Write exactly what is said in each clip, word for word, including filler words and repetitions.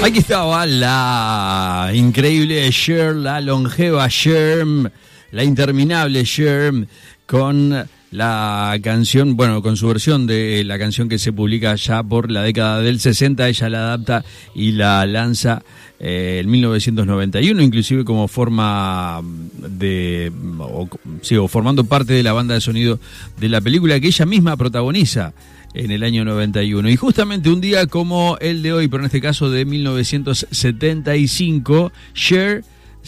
Aquí estaba la increíble Cher, la longeva Cher, la interminable Cher, con la canción, bueno, con su versión de la canción que se publica ya por la década del sesenta. Ella la adapta y la lanza eh, en mil novecientos noventa y uno, inclusive como forma de, o, sí, o formando parte de la banda de sonido de la película que ella misma protagoniza en el año noventa y uno. Y justamente un día como el de hoy, pero en este caso de mil novecientos setenta y cinco, Cher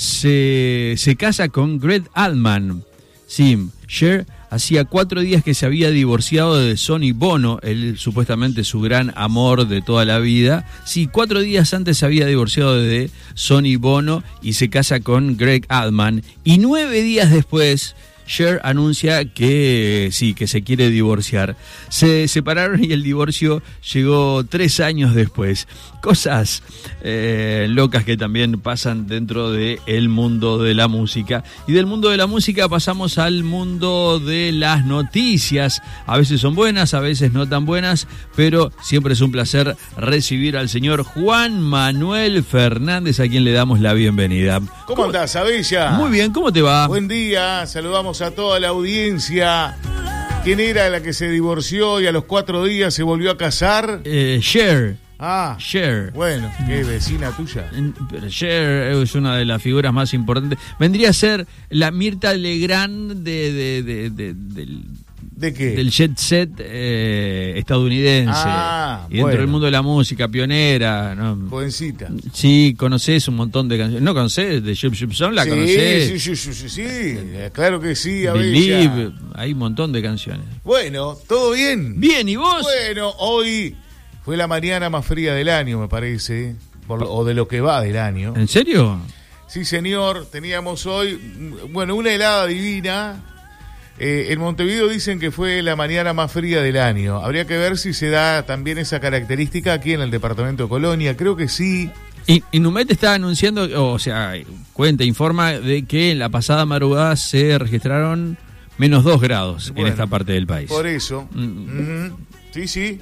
se, se casa con Greg Allman. Sí, Cher hacía cuatro días que se había divorciado de Sonny Bono, él supuestamente su gran amor de toda la vida. Sí, cuatro días antes se había divorciado de Sonny Bono y se casa con Greg Allman. Y nueve días después, Cher anuncia que sí, que se quiere divorciar. Se separaron y el divorcio llegó tres años después. Cosas eh, locas que también pasan dentro del mundo de la música. Y del mundo de la música pasamos al mundo de las noticias. A veces son buenas, a veces no tan buenas, pero siempre es un placer recibir al señor Juan Manuel Fernández, a quien le damos la bienvenida. ¿Cómo, ¿Cómo andás, Abella? Muy bien, ¿cómo te va? Buen día, saludamos a toda la audiencia. ¿Quién era la que se divorció y a los cuatro días se volvió a casar? Eh, Cher. Ah, Cher. Bueno, ¿qué vecina tuya? Pero Cher es una de las figuras más importantes. Vendría a ser la Mirta Legrand de, de, de, de, del, ¿De qué? del jet set eh, estadounidense. Ah, y dentro bueno. del mundo de la música, pionera, ¿no? Jovencita. Sí, conocés un montón de canciones. ¿No conocés? De Ship Ship Song, ¿la sí, conocés? Sí, sí, sí, sí, sí, claro que sí, Abella. Believe, hay un montón de canciones. Bueno, ¿todo bien? Bien, ¿y vos? Bueno, hoy fue la mañana más fría del año, me parece, por, o de lo que va del año. ¿En serio? Sí, señor, teníamos hoy, bueno, una helada divina. Eh, en Montevideo dicen que fue la mañana más fría del año. Habría que ver si se da también esa característica aquí en el departamento de Colonia. Creo que sí. Y, y Numet está anunciando, o sea, cuenta, informa de que en la pasada madrugada se registraron menos dos grados bueno, en esta parte del país. Por eso. Mm. Mm-hmm. Sí, sí.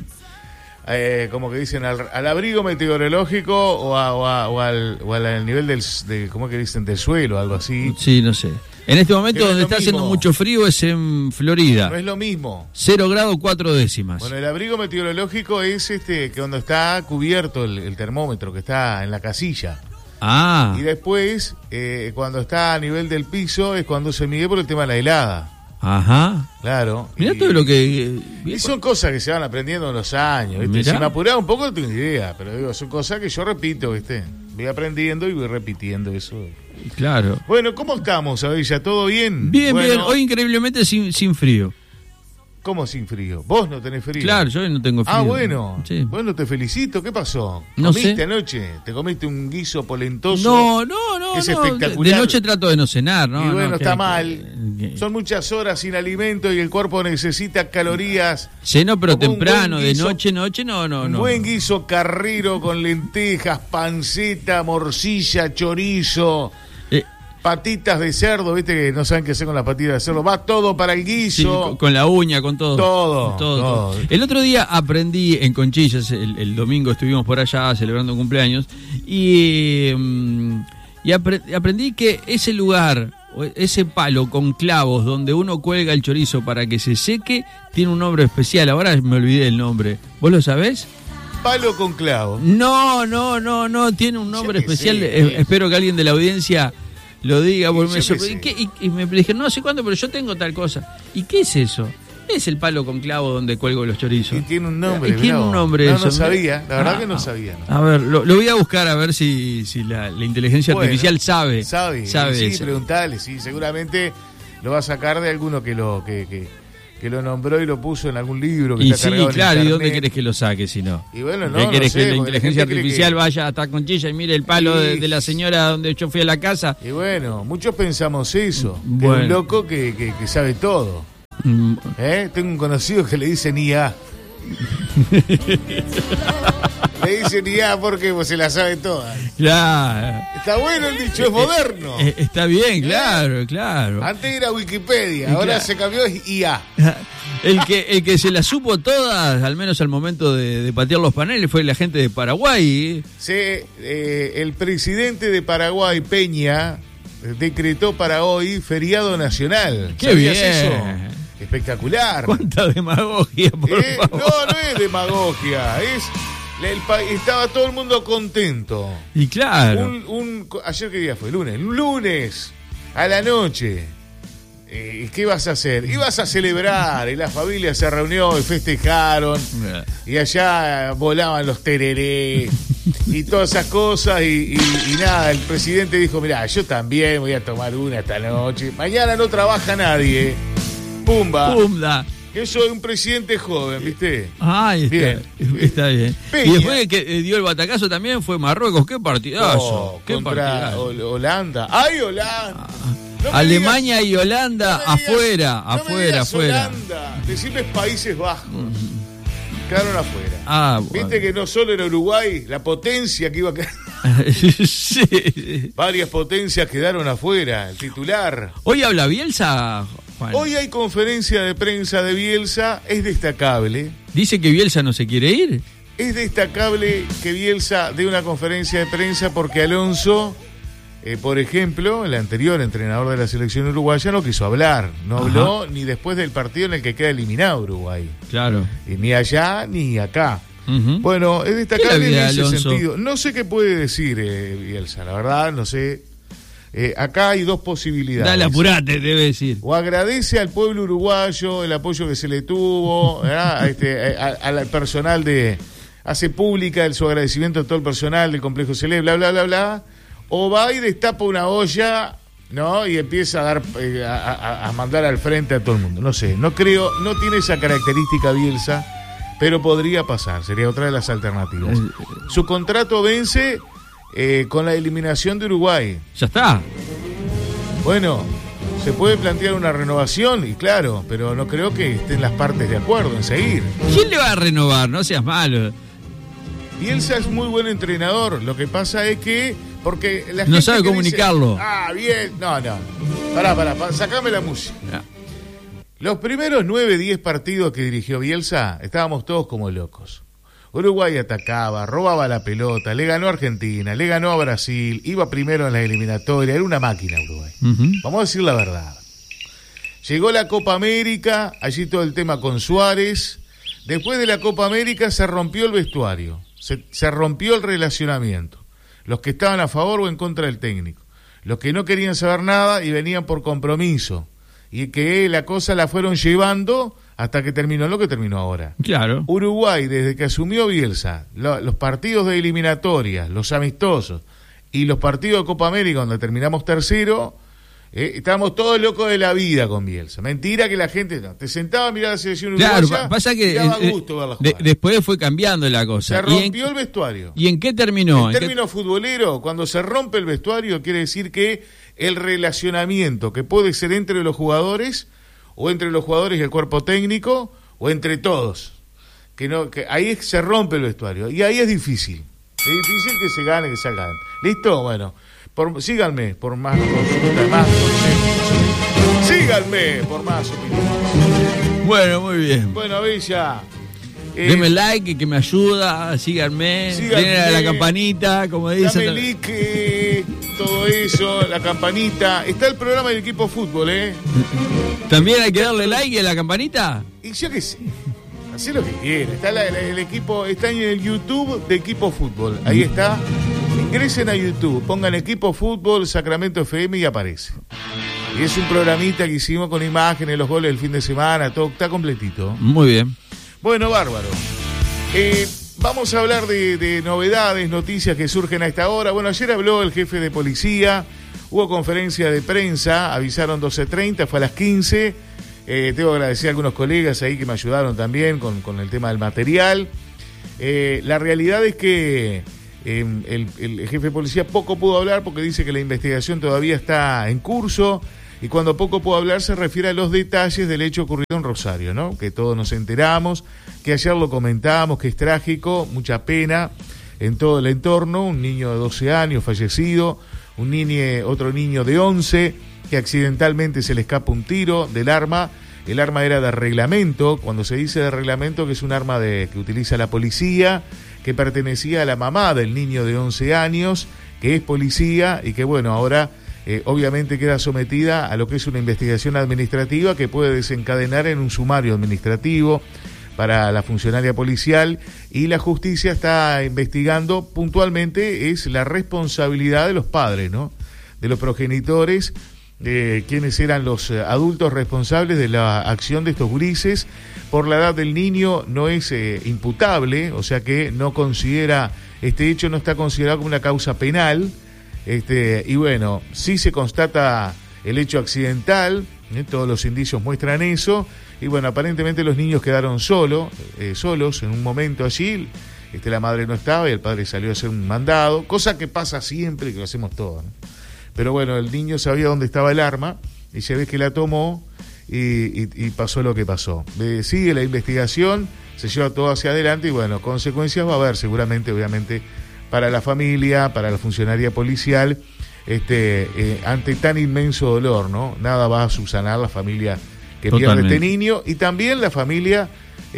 Eh, como que dicen, al, al abrigo meteorológico o, a, o, a, o, al, o al nivel del, de, ¿cómo que dicen? Del suelo, algo así. Sí, no sé. En este momento no donde está mismo. haciendo mucho frío es en Florida. No es lo mismo. Cero grado cuatro décimas. Bueno, el abrigo meteorológico es este que cuando está cubierto el, el termómetro, que está en la casilla. Ah. Y después, eh, cuando está a nivel del piso, es cuando se mide por el tema de la helada. Ajá. Claro. Mirá y, todo lo que... Y son cosas que se van aprendiendo en los años, ¿viste? Si me apuraba un poco no tengo idea, pero digo, son cosas que yo repito, ¿viste? Voy aprendiendo y voy repitiendo eso. Claro. Bueno, ¿cómo estamos, Abella? ¿Todo bien? Bien, bueno, bien. Hoy increíblemente sin, sin frío. ¿Cómo sin frío? ¿Vos no tenés frío? Claro, yo no tengo frío. Ah, bueno. Sí. Bueno, te felicito. ¿Qué pasó? No ¿Comiste sé. anoche? ¿Te comiste un guiso polentoso? No, no, no. Que es no. espectacular. De noche trato de no cenar, ¿no? Y bueno, no, está que, mal. Que, Son muchas horas sin alimento y el cuerpo necesita calorías. Ceno, pero Como temprano. guiso, de noche, noche, no, no, un no. Un buen guiso carrero con lentejas, panceta, morcilla, chorizo... Eh, patitas de cerdo, viste que no saben qué hacer con las patitas de cerdo, va todo para el guiso. Sí, con, con la uña, con todo. Todo, todo, todo. todo. El otro día aprendí en Conchillas, el, el domingo estuvimos por allá celebrando un cumpleaños, y, y apre, aprendí que ese lugar, ese palo con clavos donde uno cuelga el chorizo para que se seque, tiene un nombre especial. Ahora me olvidé el nombre. ¿Vos lo sabés? Palo con clavo. No, no, no, no, tiene un nombre especial. Sé, eh, espero que alguien de la audiencia lo diga, porque me sorprendí. ¿Y, y, y me dijeron, no sé cuándo, pero yo tengo tal cosa. ¿Y qué es eso? Es el palo con clavo donde cuelgo los chorizos. Y tiene un nombre. Y tiene un nombre no, eso. No sabía, la verdad ah, que no sabía. No. A ver, lo, lo voy a buscar a ver si, si la, la inteligencia bueno, artificial sabe. Sabe, sabe sí, eso. preguntale, sí, seguramente lo va a sacar de alguno que lo que, que, que lo nombró y lo puso en algún libro que y está sí, cargado claro, en ¿y dónde internet. querés que lo saque si no? Y bueno, no, ¿Qué no querés sé, que la porque inteligencia la gente artificial que... vaya hasta Conchilla y mire el palo y... de, de la señora donde yo fui a la casa? Y bueno, muchos pensamos eso, bueno. que es un loco que, que, que sabe todo. ¿Eh? Tengo un conocido que le dicen I A. Le dicen I A porque pues, se la sabe toda. Claro. Está bueno el dicho, es moderno. Eh, eh, está bien, claro, claro. Antes era Wikipedia, Y ahora claro. se cambió es I A. El que, el que se las supo todas, al menos al momento de, de patear los paneles, fue la gente de Paraguay. Sí, eh, el presidente de Paraguay, Peña, decretó para hoy feriado nacional. ¡Qué bien! Eso? Espectacular. ¡Cuánta demagogia, por eh, favor! No, no es demagogia, es... El pa- estaba todo el mundo contento. Y claro. Un, un, ayer qué día fue, lunes. Lunes a la noche. Eh, ¿Qué ibas a hacer? Ibas a celebrar y la familia se reunió y festejaron. Y allá volaban los tererés y todas esas cosas. Y, y, y nada, el presidente dijo: mirá, yo también voy a tomar una esta noche. Mañana no trabaja nadie. Pumba. Pumba. Yo soy un presidente joven, ¿viste? Ay, está bien. Está bien. Peña. Y después el que dio el batacazo también fue Marruecos. ¡Qué partidazo! Oh, ¡Qué contra partidazo! Hol- Holanda. ¡Ay, Holanda! No me Alemania digas, y Holanda no me digas, afuera, no me afuera, digas afuera. Holanda. Decirles Países Bajos. Quedaron afuera. Ah, Viste bueno. que no solo era Uruguay, la potencia que iba a quedar. Sí. Varias potencias quedaron afuera. El titular. Hoy habla Bielsa, Juan. Hoy hay conferencia de prensa de Bielsa. Es destacable. Dice que Bielsa no se quiere ir. Es destacable que Bielsa dé una conferencia de prensa porque Alonso, eh, por ejemplo, el anterior entrenador de la selección uruguaya, no quiso hablar. No Ajá. habló ni después del partido en el que queda eliminado Uruguay. Claro. Y ni allá ni acá. Uh-huh. Bueno, es ¿Qué destacable la en vida, ese Alonso? sentido. No sé qué puede decir eh, Bielsa, la verdad, no sé. Eh, acá hay dos posibilidades. Dale, apurate, debe decir. O agradece al pueblo uruguayo el apoyo que se le tuvo, ¿verdad? a este, a- a- al personal de... Hace pública el, su agradecimiento a todo el personal del Complejo Celeste, bla, bla, bla, bla. O va y destapa una olla, ¿no? Y empieza a dar eh, a, a- a mandar al frente a todo el mundo. No sé, no creo, no tiene esa característica Bielsa, pero podría pasar, sería otra de las alternativas. Su contrato vence eh, con la eliminación de Uruguay. Ya está. Bueno, se puede plantear una renovación, y claro, pero no creo que estén las partes de acuerdo en seguir. ¿Quién le va a renovar? No seas malo. Bielsa es muy buen entrenador, lo que pasa es que, porque la No gente sabe que comunicarlo. dice, ah, bien, no, no, pará, pará, pará, sacame la música. Ya. Los primeros nueve, diez partidos que dirigió Bielsa, estábamos todos como locos. Uruguay atacaba, robaba la pelota, le ganó a Argentina, le ganó a Brasil, iba primero en la eliminatoria, era una máquina Uruguay. Uh-huh. Vamos a decir la verdad. Llegó la Copa América, allí todo el tema con Suárez. Después de la Copa América se rompió el vestuario, se, se rompió el relacionamiento. Los que estaban a favor o en contra del técnico. Los que no querían saber nada y venían por compromiso. Y que la cosa la fueron llevando hasta que terminó lo que terminó ahora. Claro. Uruguay, desde que asumió Bielsa, lo, los partidos de eliminatorias, los amistosos y los partidos de Copa América, donde terminamos tercero, eh, estábamos todos locos de la vida con Bielsa. Mentira que la gente no, te sentaba a mirar la selección uruguaya. Claro, pa- pasa que y daba eh, gusto verla de- jugar. después fue cambiando la cosa. Se rompió ¿Y en, el vestuario. ¿Y en qué terminó? En ¿En qué- términos futboleros, cuando se rompe el vestuario, quiere decir que el relacionamiento que puede ser entre los jugadores, o entre los jugadores y el cuerpo técnico, o entre todos, que no, que ahí es- se rompe el vestuario, y ahí es difícil, es difícil que se gane, que se hagan. ¿Listo? Bueno, por, síganme por más consultas, más consejos. Síganme por más opiniones. Bueno, muy bien. Bueno, Bella. eh, Deme like, que me ayuda, síganme, Síganme. denle a la campanita, como dicen. Dame like, eh, todo eso, la campanita. Está el programa del equipo fútbol, ¿eh? ¿También hay que darle like a la campanita? Y yo qué sé, hacé lo que quieras. Está la- la- el equipo, está en el YouTube de Equipo Fútbol. Ahí está. Ingresen a YouTube, pongan Equipo Fútbol, Sacramento F M y aparece. Y es un programita que hicimos con imágenes, los goles del fin de semana, todo está completito. Muy bien. Bueno, bárbaro. Eh, vamos a hablar de, de novedades, noticias que surgen a esta hora. Bueno, ayer habló el jefe de policía, hubo conferencia de prensa, avisaron doce treinta, fue a las quince. Eh, tengo que agradecer a algunos colegas ahí que me ayudaron también con, con el tema del material. Eh, la realidad es que eh, el, el jefe de policía poco pudo hablar porque dice que la investigación todavía está en curso. Y cuando poco puedo hablar se refiere a los detalles del hecho ocurrido en Rosario, ¿no? Que todos nos enteramos, que ayer lo comentábamos, que es trágico, mucha pena en todo el entorno, un niño de doce años fallecido, un niño, otro niño de once, que accidentalmente se le escapa un tiro del arma el arma era de reglamento. Cuando se dice de reglamento, que es un arma de, que utiliza la policía, que pertenecía a la mamá del niño de once años, que es policía y que bueno, ahora eh, obviamente queda sometida a lo que es una investigación administrativa que puede desencadenar en un sumario administrativo para la funcionaria policial, y la justicia está investigando puntualmente es la responsabilidad de los padres, ¿no? De los progenitores, de quienes eran los adultos responsables de la acción de estos gurises. Por la edad del niño no es eh, imputable, o sea que no considera, este hecho no está considerado como una causa penal, este, y bueno, sí se constata el hecho accidental, ¿eh? Todos los indicios muestran eso. Y bueno, aparentemente los niños quedaron solo, eh, solos en un momento allí. Este, la madre no estaba y el padre salió a hacer un mandado, cosa que pasa siempre, que lo hacemos todos, ¿no? Pero bueno, el niño sabía dónde estaba el arma y se ve que la tomó y, y, y pasó lo que pasó. Eh, sigue la investigación, se lleva todo hacia adelante y bueno, consecuencias va a haber seguramente, obviamente, para la familia, para la funcionaria policial, este, eh, ante tan inmenso dolor, ¿no? Nada va a subsanar la familia que Totalmente. pierde este niño, y también la familia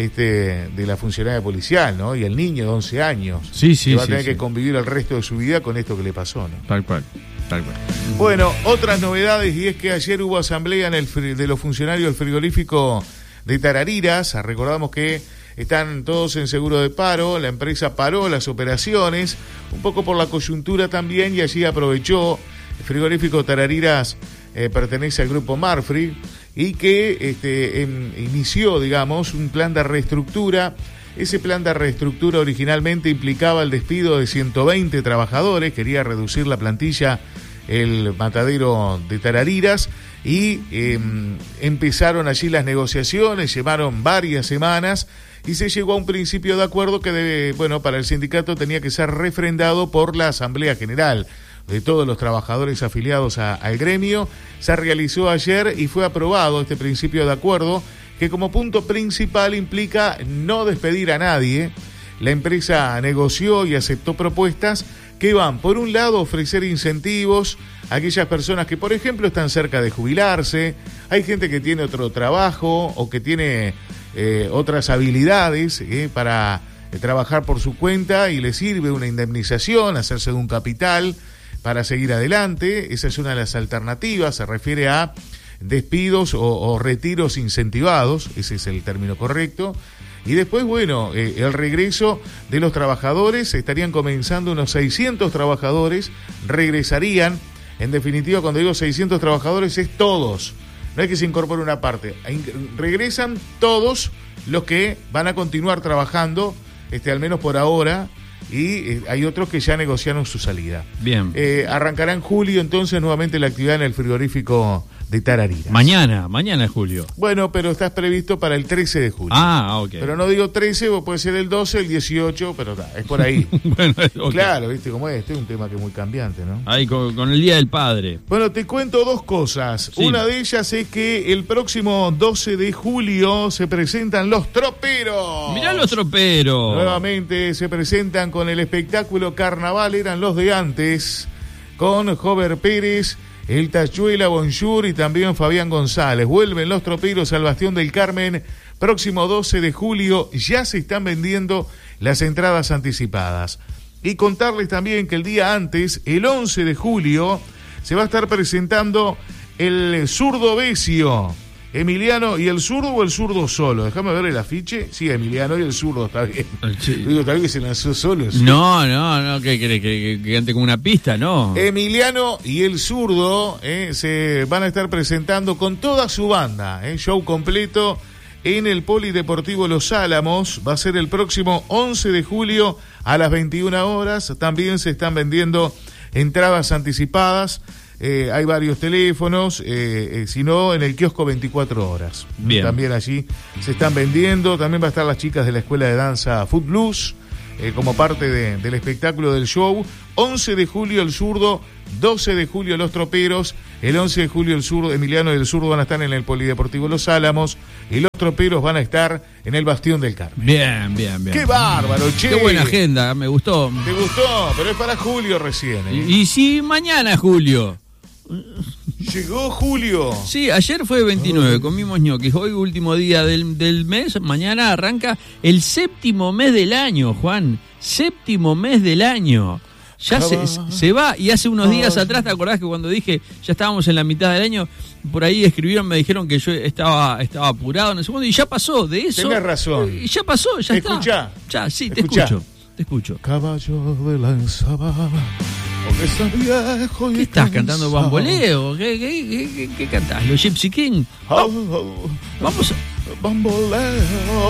este, de la funcionaria policial, ¿no? Y el niño de once años, sí, sí, que va a sí, tener sí. que convivir el resto de su vida con esto que le pasó, ¿no? Tal cual, tal cual. Bueno, otras novedades, y es que ayer hubo asamblea en el de los funcionarios del frigorífico de Tarariras. Recordamos que están todos en seguro de paro, la empresa paró las operaciones, un poco por la coyuntura también, y allí aprovechó. El frigorífico Tarariras eh, pertenece al grupo Marfrig, y que este, en, inició, digamos, un plan de reestructura. Ese plan de reestructura originalmente implicaba el despido de ciento veinte trabajadores, quería reducir la plantilla el matadero de Tarariras, y eh, empezaron allí las negociaciones, llevaron varias semanas, y se llegó a un principio de acuerdo que, debe, bueno, para el sindicato tenía que ser refrendado por la Asamblea General de todos los trabajadores afiliados a, al gremio. Se realizó ayer y fue aprobado este principio de acuerdo, que como punto principal implica no despedir a nadie. La empresa negoció y aceptó propuestas que van, por un lado, a ofrecer incentivos a aquellas personas que, por ejemplo, están cerca de jubilarse. Hay gente que tiene otro trabajo o que tiene eh, otras habilidades eh, para eh, trabajar por su cuenta, y le sirve una indemnización, hacerse de un capital para seguir adelante. Esa es una de las alternativas, se refiere a despidos o, o retiros incentivados, ese es el término correcto. Y después, bueno, eh, el regreso de los trabajadores, estarían comenzando unos seiscientos trabajadores, regresarían. En definitiva, cuando digo seiscientos trabajadores, es todos, no es que se incorpore una parte, regresan todos los que van a continuar trabajando, este, al menos por ahora, y eh, hay otros que ya negociaron su salida. Bien. Eh, arrancará en julio entonces nuevamente la actividad en el frigorífico de Tarariras. Mañana, mañana es julio. Bueno, pero estás previsto para el trece de julio. Ah, ok. Pero no digo trece, puede ser el doce, el dieciocho, pero ta, es por ahí. Bueno, okay. Claro, viste cómo es, este es un tema que es muy cambiante, ¿no? Ahí con, con el Día del Padre. Bueno, te cuento dos cosas. Sí. Una de ellas es que el próximo doce de julio se presentan los troperos. Mirá los troperos. Nuevamente se presentan con el espectáculo carnaval, eran los de antes, con Jover Pérez, el Tachuela Bonjour y también Fabián González. Vuelven los troperos al Bastión del Carmen, próximo doce de julio, ya se están vendiendo las entradas anticipadas. Y contarles también que el día antes, el once de julio, se va a estar presentando el Zurdo Besio. Emiliano y el zurdo, o el zurdo solo. Déjame ver el afiche. Sí, Emiliano y el zurdo, está bien. Sí. Digo, está bien que se lanzó solo. ¿Sí? No, no, no, que que, que, que ande como una pista, no. Emiliano y el zurdo eh, se van a estar presentando con toda su banda, eh, show completo en el Polideportivo Los Álamos. Va a ser el próximo once de julio a las veintiuna horas. También se están vendiendo entradas anticipadas. Eh, hay varios teléfonos, eh, eh, si no, en el kiosco veinticuatro horas. Bien. También allí se están vendiendo. También va a estar las chicas de la Escuela de Danza Foot Blues eh, como parte de, del espectáculo del show. once de julio el zurdo, doce de julio los troperos. El once de julio el zurdo, Emiliano y el zurdo van a estar en el Polideportivo Los Álamos, y los troperos van a estar en el Bastión del Carmen. Bien, bien, bien. ¡Qué bárbaro, che! Qué buena agenda, me gustó. ¿Te gustó? Pero es para julio recién, ¿eh? Y, y si mañana es julio. Llegó julio. Sí, ayer fue veintinueve, comimos ñoquis. Hoy último día del, del mes, mañana arranca el séptimo mes del año, Juan. Séptimo mes del año. Ya se, se va, y hace unos días atrás, ¿te acordás que cuando dije ya estábamos en la mitad del año? Por ahí escribieron, me dijeron que yo estaba estaba apurado en el segundo, y ya pasó de eso. Tenés razón. Y ya pasó, ya está. Escuchá. Ya, sí, te Escuchá. escucho. Te escucho. Caballo de la ensabada. ¿Qué estás cantando, bamboleo? ¿Qué, qué, qué, qué, qué cantás? ¿Los Gypsy King? Oh, oh, Vamos a... Bamboleo.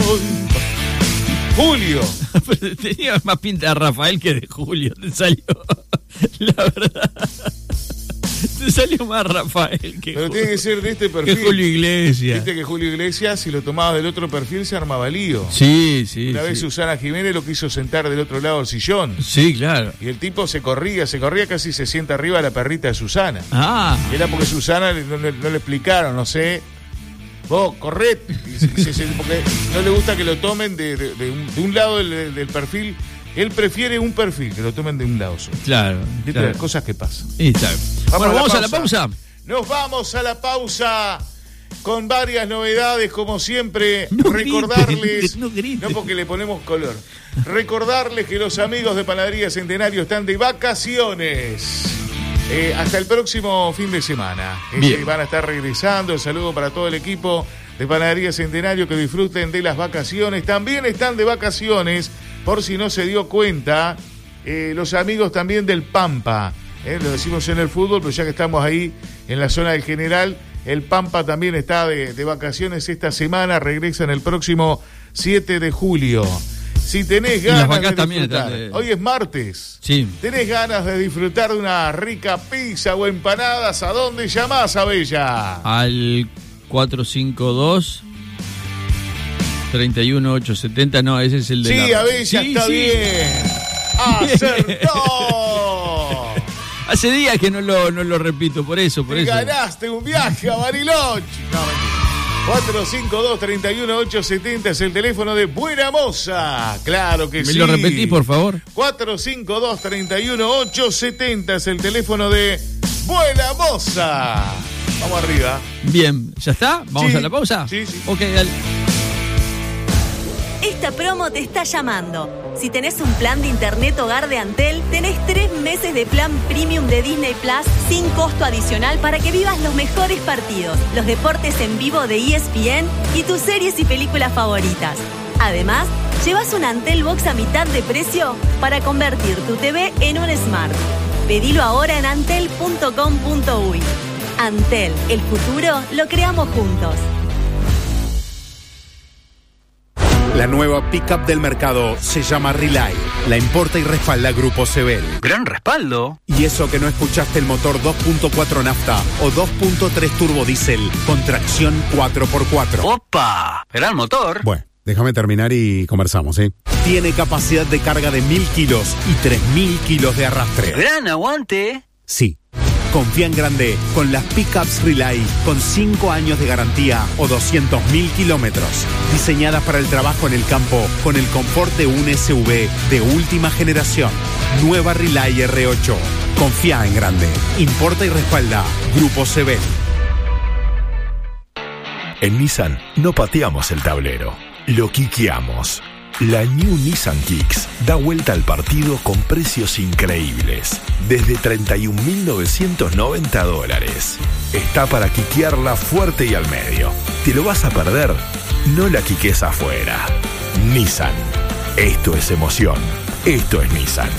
Julio. Tenía más pinta de Rafael que de Julio, te salió. La verdad. Te salió más Rafael que Pero Julio. tiene que ser de este perfil. Que Julio Iglesias. Viste que Julio Iglesias, si lo tomabas del otro perfil, se armaba lío. Sí, sí. Una sí. vez Susana Jiménez lo quiso sentar del otro lado del sillón. Sí, claro. Y el tipo se corría, se corría, casi se sienta arriba la perrita de Susana. Ah. Y era porque Susana no, no- no le explicaron, no sé. Vos, corred. Y se- se- se- porque no le gusta que lo tomen de, de- de un, de un lado del, del perfil. Él prefiere un perfil, que lo tomen de un lado solo. Claro. Viste claro. las cosas que pasan. Ahí está. Bueno, vamos a la pausa. Nos vamos a la pausa con varias novedades, como siempre. No recordarles, grites, no grites. porque le ponemos color. Recordarles que los amigos de Panadería Centenario están de vacaciones. Eh, hasta el próximo fin de semana. Bien. Eh, van a estar regresando. El saludo para todo el equipo de Panadería Centenario, que disfruten de las vacaciones. También están de vacaciones, por si no se dio cuenta, eh, los amigos también del Pampa. Eh, lo decimos en el fútbol, pero ya que estamos ahí en la zona del General, el Pampa también está de, de vacaciones esta semana. Regresan el próximo siete de julio. Si tenés Y las ganas vacas de también disfrutar, están de- hoy es martes. Sí. ¿Tenés ganas de disfrutar de una rica pizza o empanadas? ¿A dónde llamás, Abella? Al cuatro cinco dos treinta y uno ochocientos setenta, no, ese es el de Sí, la... Abella, Sí, está sí. bien. ¡Acertó! Hace días que no lo, no lo repito, por eso, por Te eso. ganaste un viaje a Bariloche. No, mentira. cuatro cinco dos, tres uno ocho siete cero es el teléfono de Buena Moza. Claro que ¿Me sí. lo repetís, por favor? cuatro cinco dos, tres uno ocho siete cero es el teléfono de Buena Moza. Vamos arriba. Bien, ¿ya está? ¿Vamos Sí. a la pausa? Sí, sí. Ok, dale. Esta promo te está llamando. Si tenés un plan de internet hogar de Antel, tenés tres meses de plan premium de Disney Plus sin costo adicional para que vivas los mejores partidos, los deportes en vivo de E S P N y tus series y películas favoritas. Además, llevas un Antel Box a mitad de precio para convertir tu T V en un Smart. Pedilo ahora en antel punto com punto uy. Antel, el futuro lo creamos juntos. La nueva pickup del mercado se llama Relay. La importa y respalda Grupo Sebel. Gran respaldo. Y eso que no escuchaste el motor dos punto cuatro nafta o dos punto tres turbo diésel con tracción cuatro por cuatro. ¡Opa! Gran motor. Bueno, déjame terminar y conversamos, ¿eh? Tiene capacidad de carga de mil kilos y tres mil kilos de arrastre. Gran aguante. Sí. Confía en grande con las pickups Relay con cinco años de garantía o doscientos mil kilómetros. Diseñadas para el trabajo en el campo con el confort de un S U V de última generación. Nueva Relay R ocho. Confía en grande. Importa y respalda Grupo Sebel. En Nissan no pateamos el tablero, lo quiqueamos. La New Nissan Kicks da vuelta al partido con precios increíbles. Desde treinta y un mil novecientos noventa dólares. Está para quiquearla fuerte y al medio. ¿Te lo vas a perder? No la quiques afuera. Nissan. Esto es emoción. Esto es Nissan.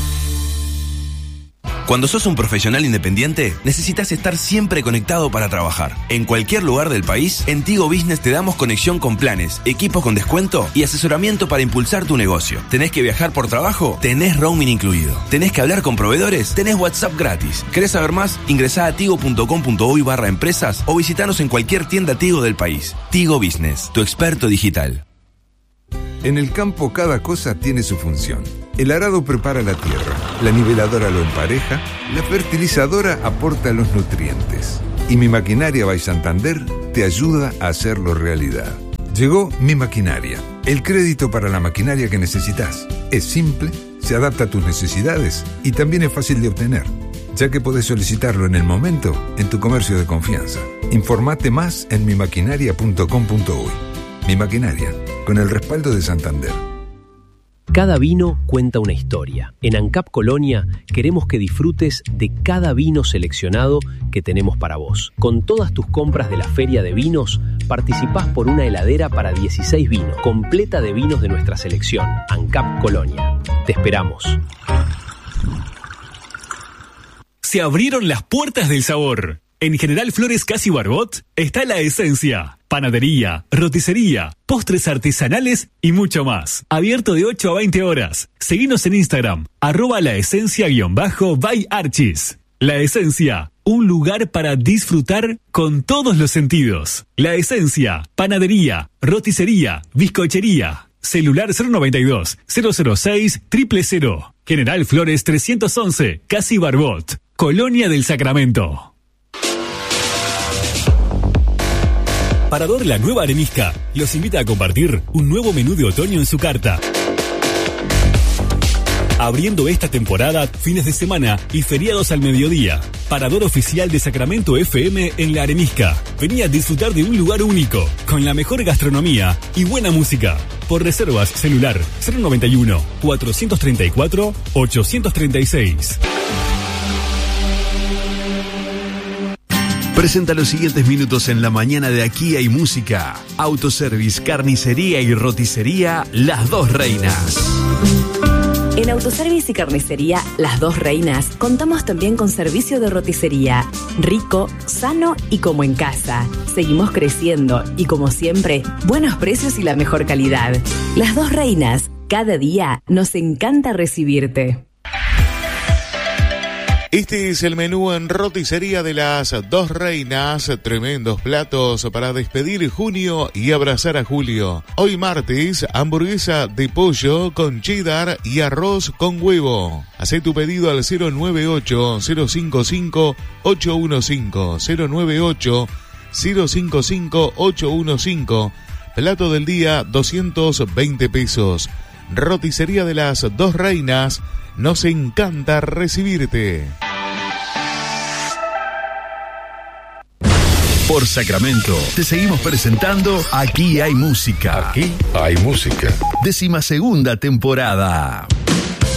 Cuando sos un profesional independiente, necesitas estar siempre conectado para trabajar. En cualquier lugar del país, en Tigo Business te damos conexión con planes, equipos con descuento y asesoramiento para impulsar tu negocio. ¿Tenés que viajar por trabajo? Tenés roaming incluido. ¿Tenés que hablar con proveedores? Tenés WhatsApp gratis. ¿Querés saber más? Ingresá a tigo punto com punto uy barra empresas o visitanos en cualquier tienda Tigo del país. Tigo Business, tu experto digital. En el campo cada cosa tiene su función. El arado prepara la tierra, la niveladora lo empareja, la fertilizadora aporta los nutrientes. Y Mi Maquinaria by Santander te ayuda a hacerlo realidad. Llegó Mi Maquinaria, el crédito para la maquinaria que necesitas. Es simple, se adapta a tus necesidades y también es fácil de obtener. ya que podés solicitarlo en el momento en tu comercio de confianza. Informate más en mi maquinaria punto com punto uy. Mi Maquinaria, con el respaldo de Santander. Cada vino cuenta una historia. En ANCAP Colonia queremos que disfrutes de cada vino seleccionado que tenemos para vos. Con todas tus compras de la Feria de Vinos, participás por una heladera para dieciséis vinos, completa de vinos de nuestra selección. ANCAP Colonia. Te esperamos. Se abrieron las puertas del sabor. En General Flores Casi Barbot está La Esencia. Panadería, roticería, postres artesanales y mucho más. Abierto de ocho a veinte horas. Seguinos en Instagram, arroba la esencia guión bajo by Archis. La Esencia, un lugar para disfrutar con todos los sentidos. La Esencia, panadería, roticería, bizcochería. Celular cero noventa y dos, cero cero seis, cero cero cero. General Flores trescientos once, Casi Barbot. Colonia del Sacramento. Parador La Nueva Arenisca los invita a compartir un nuevo menú de otoño en su carta. Abriendo esta temporada, fines de semana y feriados al mediodía. Parador oficial de Sacramento F M en La Arenisca. Vení a disfrutar de un lugar único, con la mejor gastronomía y buena música. Por reservas, celular cero noventa y uno, cuatrocientos treinta y cuatro, ochocientos treinta y seis. Presenta los siguientes minutos en la mañana de Aquí Hay Música. Autoservice, carnicería y roticería Las Dos Reinas. En Autoservice y Carnicería Las Dos Reinas contamos también con servicio de roticería, rico, sano y como en casa. Seguimos creciendo y como siempre, buenos precios y la mejor calidad. Las Dos Reinas, cada día nos encanta recibirte. Este es el menú en roticería de Las Dos Reinas. Tremendos platos para despedir junio y abrazar a julio. Hoy martes, hamburguesa de pollo con cheddar y arroz con huevo. Hacé tu pedido al cero nueve ocho, cero cinco cinco, ocho uno cinco. cero nueve ocho, cero cinco cinco, ocho uno cinco. Plato del día, doscientos veinte pesos. Roticería de Las Dos Reinas. Nos encanta recibirte. Por Sacramento, te seguimos presentando Aquí Hay Música. Aquí hay música. Décima segunda temporada.